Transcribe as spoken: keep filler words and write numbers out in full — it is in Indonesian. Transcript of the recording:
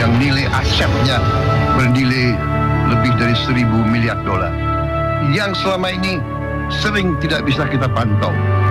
yang nilai asetnya bernilai lebih dari seribu miliar dolar, yang selama ini sering tidak bisa kita pantau.